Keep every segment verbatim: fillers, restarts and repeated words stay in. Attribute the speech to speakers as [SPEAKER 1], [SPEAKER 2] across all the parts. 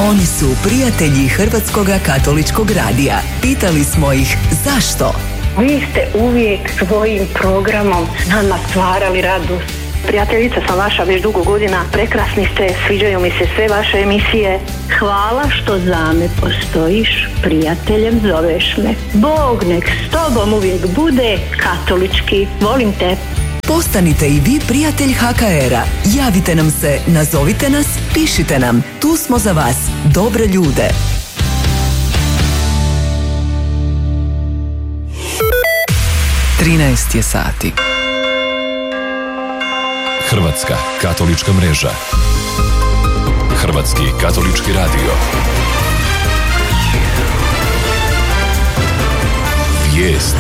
[SPEAKER 1] Oni su prijatelji Hrvatskog katoličkog radija. Pitali smo ih zašto?
[SPEAKER 2] Vi ste uvijek svojim programom s nama stvarali radost. Prijateljica sam vaša već dugo godina, prekrasni ste, sviđaju mi se sve vaše emisije. Hvala što za me postojiš, prijateljem zoveš me. Bog nek s tobom uvijek bude, katolički, volim te.
[SPEAKER 1] Postanite i vi prijatelj ha ka era. Javite nam se, nazovite nas, pišite nam. Tu smo za vas, dobre ljude.
[SPEAKER 3] trinaest je sati.
[SPEAKER 4] Hrvatska katolička mreža. Hrvatski katolički radio. Vijesti.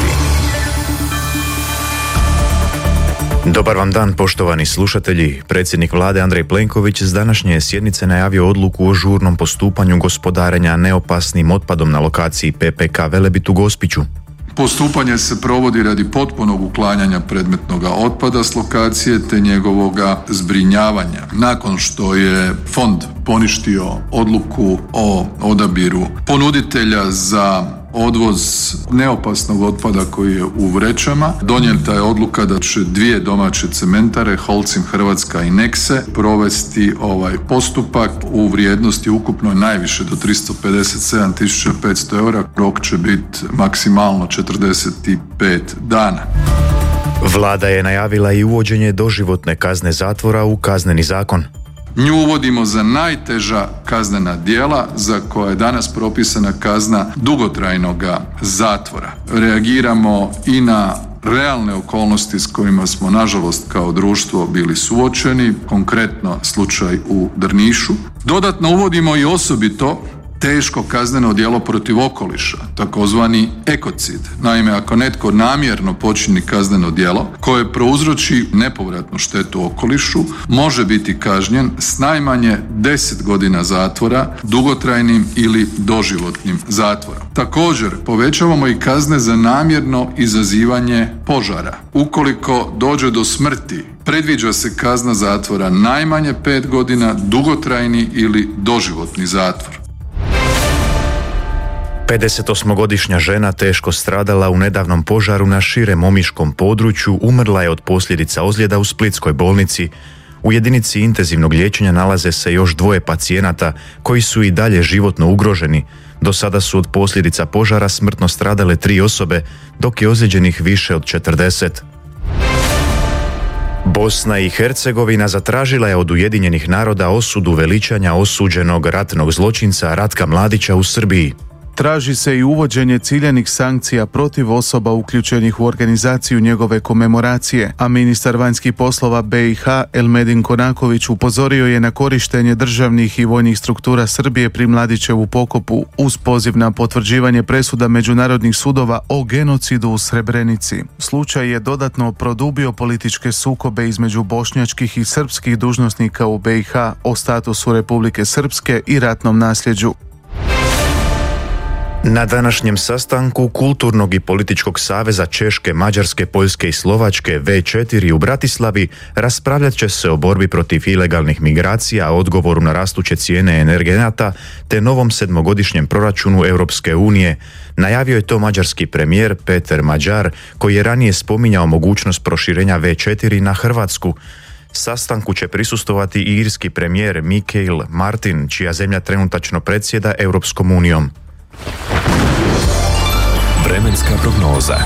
[SPEAKER 5] Dobar vam dan, poštovani slušatelji. Predsjednik vlade Andrej Plenković s današnje sjednice najavio odluku o žurnom postupanju gospodarenja neopasnim otpadom na lokaciji pe pe ka Velebit u Gospiću.
[SPEAKER 6] Postupanje se provodi radi potpunog uklanjanja predmetnog otpada s lokacije te njegovoga zbrinjavanja. Nakon što je fond poništio odluku o odabiru ponuditelja za odvoz neopasnog otpada koji je u vrećama, donijeta je odluka da će dvije domaće cementare, Holcim Hrvatska i Nexe, provesti ovaj postupak u vrijednosti ukupno najviše do tristo pedeset sedam tisuća petsto eura. Rok će biti maksimalno četrdeset pet dana.
[SPEAKER 5] Vlada je najavila i uvođenje doživotne kazne zatvora u Kazneni zakon.
[SPEAKER 6] Nju uvodimo za najteža kaznena djela za koja je danas propisana kazna dugotrajnog zatvora. Reagiramo i na realne okolnosti s kojima smo nažalost kao društvo bili suočeni, konkretno slučaj u Drnišu. Dodatno uvodimo i osobito teško kazneno djelo protiv okoliša, takozvani ekocid. Naime, ako netko namjerno počini kazneno djelo koje prouzroči nepovratnu štetu okolišu, može biti kažnjen s najmanje deset godina zatvora, dugotrajnim ili doživotnim zatvorom. Također, povećavamo i kazne za namjerno izazivanje požara. Ukoliko dođe do smrti, predviđa se kazna zatvora najmanje pet godina, dugotrajni ili doživotni zatvor.
[SPEAKER 5] pedesetosmogodišnja žena teško stradala u nedavnom požaru na širem omiškom području, umrla je od posljedica ozljeda u splitskoj bolnici. U jedinici intenzivnog liječenja nalaze se još dvoje pacijenata koji su i dalje životno ugroženi. Do sada su od posljedica požara smrtno stradale tri osobe, dok je ozlijeđenih više od četrdeset. Bosna i Hercegovina zatražila je od Ujedinjenih naroda osudu veličanja osuđenog ratnog zločinca Ratka Mladića u Srbiji.
[SPEAKER 7] Traži se i uvođenje ciljanih sankcija protiv osoba uključenih u organizaciju njegove komemoracije, a ministar vanjskih poslova be i ha Elmedin Konaković upozorio je na korištenje državnih i vojnih struktura Srbije pri Mladićevu pokopu uz poziv na potvrđivanje presuda međunarodnih sudova o genocidu u Srebrenici. Slučaj je dodatno produbio političke sukobe između bošnjačkih i srpskih dužnosnika u be i ha o statusu Republike Srpske i ratnom nasljeđu.
[SPEAKER 5] Na današnjem sastanku Kulturnog i političkog saveza Češke, Mađarske, Poljske i Slovačke ve četiri u Bratislavi raspravljat će se o borbi protiv ilegalnih migracija, odgovoru na rastuće cijene energenata te novom sedmogodišnjem proračunu Europske unije. Najavio je to mađarski premijer Peter Mađar, koji je ranije spominjao mogućnost proširenja ve četiri na Hrvatsku. Sastanku će prisustovati i irski premijer Michael Martin, čija zemlja trenutačno predsjeda Europskom unijom.
[SPEAKER 4] Vremenska prognoza.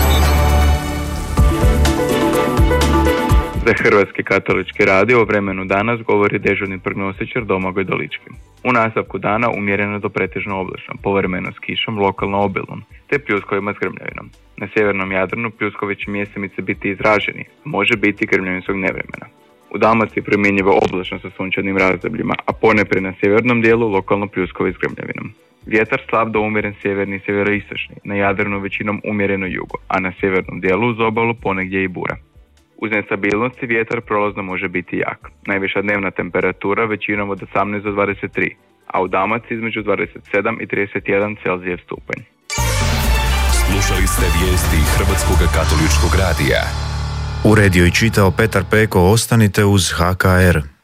[SPEAKER 8] Za Hrvatski katolički radio o vremenu danas govori dežurni prognostičar Domagoj Dolički. U nastavku dana umjereno do pretežno oblačno, povremeno s kišom, lokalno obilnom, te pljuskovima s grmljavinom. Na sjevernom Jadranu pljuskovi će mjesemice biti izraženi, može biti grmljavinskog nevremena. U Dalmaciji primjenjivo oblačno sa sunčanim razdobljima, a ponajprije na sjevernom dijelu lokalno pljuskovi s grmljavinom. Vjetar slab do umjeren sjeverni i sjeveroistočni, na Jadranu većinom umjereno jugo, a na sjevernom dijelu uz obalu ponegdje i bura. Uz nestabilnosti vjetar prolazno može biti jak. Najviša dnevna temperatura većinom od osamnaest do dvadeset tri, a u Dalmaciji između dvadeset sedam i trideset jedan Celzijev stupanj.
[SPEAKER 4] Slušali ste vijesti Hrvatskog katoličkog radija.
[SPEAKER 5] Uredio i čitao Petar Peko, ostanite uz ha ka er.